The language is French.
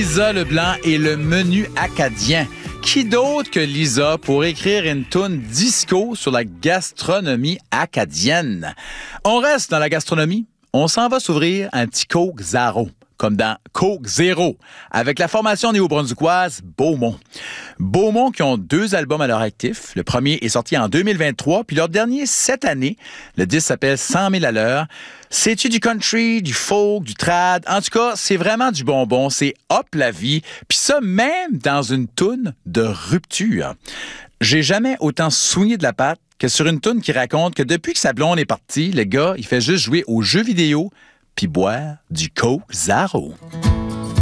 Lisa Leblanc et le menu acadien. Qui d'autre que Lisa pour écrire une toune disco sur la gastronomie acadienne? On reste dans la gastronomie. On s'en va s'ouvrir un petit Coke Zaro, comme dans Coke Zéro, avec la formation néo-brunswickoise Beaumont. Beaumont qui ont 2 albums à leur actif. Le premier est sorti en 2023, puis leur dernier cette année. Le disque s'appelle 100 000 à l'heure. C'est-tu du country, du folk, du trad? En tout cas, c'est vraiment du bonbon. C'est hop la vie. Puis ça, même dans une toune de rupture. J'ai jamais autant soigné de la patte que sur une toune qui raconte que depuis que sa blonde est partie, le gars, il fait juste jouer aux jeux vidéo puis boire du Coke Zaro.